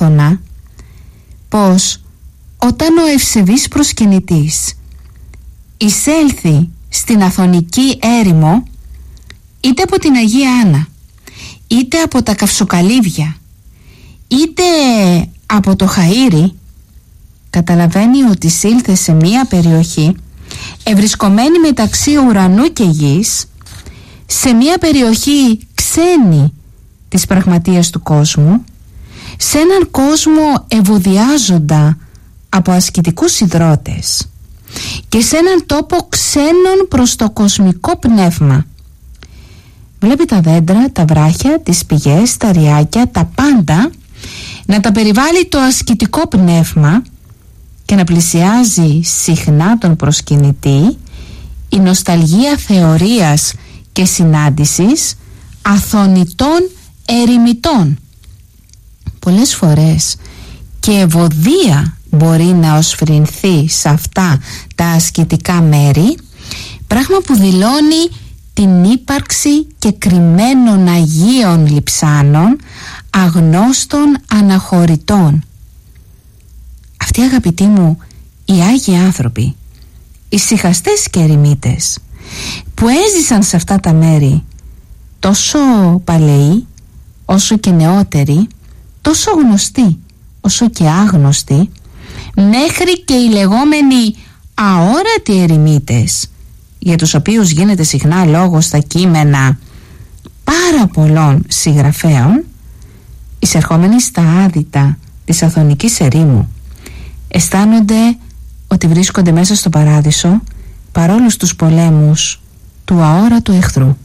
άφθονα πως όταν ο ευσεβής προσκυνητής εισέλθει στην Αθωνική έρημο, είτε από την Αγία Άννα, είτε από τα Καυσοκαλύβια, είτε από το Χαΐρι, καταλαβαίνει ότι εισήλθε σε μία περιοχή ευρισκομένη μεταξύ ουρανού και γης, σε μία περιοχή ξένη της πραγματείας του κόσμου, σε έναν κόσμο ευωδιάζοντα από ασκητικούς ιδρώτες και σε έναν τόπο ξένων προς το κοσμικό πνεύμα. Βλέπει τα δέντρα, τα βράχια, τις πηγές, τα ριάκια, τα πάντα να τα περιβάλλει το ασκητικό πνεύμα και να πλησιάζει συχνά τον προσκυνητή η νοσταλγία θεωρίας και συνάντησης αθωνητών ερημιτών. Πολλές φορές και ευωδία μπορεί να οσφρινθεί σε αυτά τα ασκητικά μέρη, πράγμα που δηλώνει την ύπαρξη και κρυμμένων Αγίων λειψάνων, αγνώστων αναχωρητών. Αυτοί, αγαπητοί μου, οι Άγιοι άνθρωποι, οι σιχαστές και ερημίτες που έζησαν σε αυτά τα μέρη, τόσο παλαιοί όσο και νεότεροι, τόσο γνωστοί όσο και άγνωστοι, μέχρι και οι λεγόμενοι αόρατοι ερημίτες, για τους οποίους γίνεται συχνά λόγος στα κείμενα πάρα πολλών συγγραφέων, εισερχόμενοι στα άδυτα της Αθωνικής ερήμου, αισθάνονται ότι βρίσκονται μέσα στο παράδεισο παρόλους τους πολέμους του αόρατου εχθρού.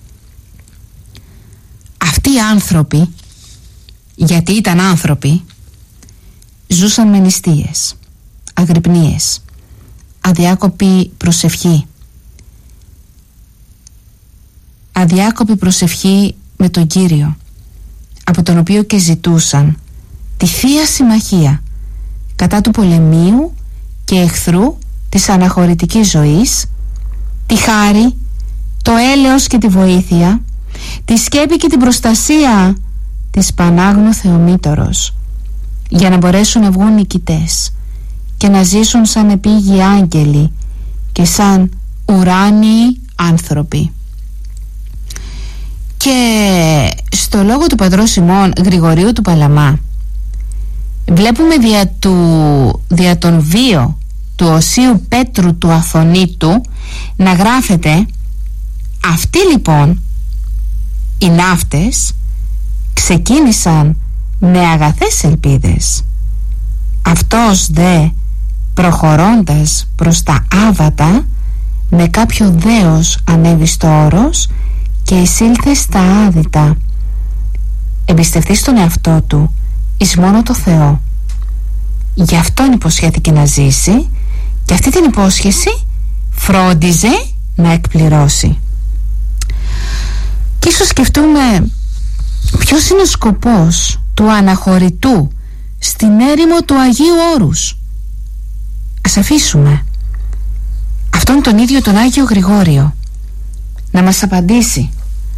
Αυτοί οι άνθρωποι, γιατί ήταν άνθρωποι, ζούσαν με νηστείες, αγρυπνίες, αδιάκοπη προσευχή. Αδιάκοπη προσευχή με τον Κύριο, από τον οποίο και ζητούσαν τη Θεία Συμμαχία κατά του πολεμίου και εχθρού της αναχωρητικής ζωής, τη χάρη, το έλεος και τη βοήθεια, τη σκέπη και την προστασία της Πανάγνου Θεομήτωρος, για να μπορέσουν να βγουν νικητές και να ζήσουν σαν επίγειοι άγγελοι και σαν ουράνιοι άνθρωποι. Και στο λόγο του πατρός ημών Γρηγορίου του Παλαμά βλέπουμε δια τον βίο του Οσίου Πέτρου του Αθωνίτου να γράφεται: αυτοί λοιπόν οι ναύτες ξεκίνησαν με αγαθές ελπίδες, αυτός δε προχωρώντας προς τα άβατα με κάποιο δέος ανέβη στο όρος και εισήλθε στα άδυτα. Εμπιστευτεί στον εαυτό του εις μόνο το Θεό. Γι' αυτόν υποσχέθηκε να ζήσει και αυτή την υπόσχεση φρόντιζε να εκπληρώσει. Και ίσως σκεφτούμε ποιος είναι ο σκοπός του αναχωρητού στην έρημο του Αγίου Όρους. Ας αφήσουμε αυτόν τον ίδιο τον Άγιο Γρηγόριο να μας απαντήσει.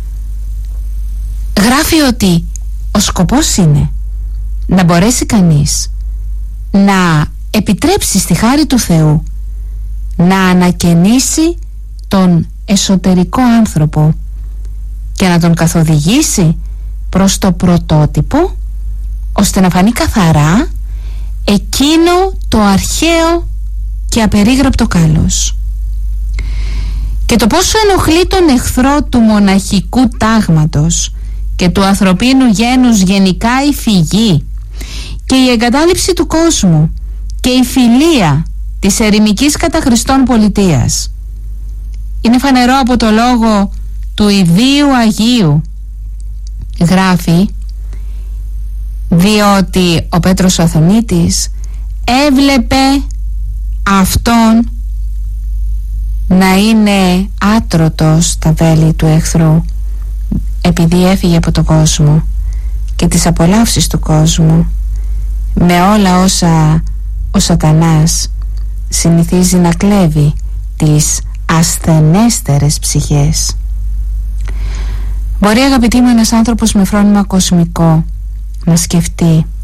Γράφει ότι ο σκοπός είναι να μπορέσει κανείς να επιτρέψει στη χάρη του Θεού να ανακαινήσει τον εσωτερικό άνθρωπο και να τον καθοδηγήσει προς το πρωτότυπο, ώστε να φανεί καθαρά εκείνο το αρχαίο και απερίγραπτο κάλος. Και το πόσο ενοχλεί τον εχθρό του μοναχικού τάγματος και του ανθρωπίνου γένους γενικά η φυγή και η εγκατάλειψη του κόσμου και η φιλία της ερημικής κατά Χριστόν πολιτείας είναι φανερό από το λόγο του Ιδίου Αγίου. Γράφει: διότι ο Πέτρος ο Αθωνίτης έβλεπε αυτόν να είναι άτρωτος στα βέλη του εχθρού, επειδή έφυγε από τον κόσμο και τις απολαύσεις του κόσμου, με όλα όσα ο σατανάς συνηθίζει να κλέβει τις ασθενέστερες ψυχές. Μπορεί, αγαπητοί μου, ένας άνθρωπος με φρόνημα κοσμικό να σκεφτεί: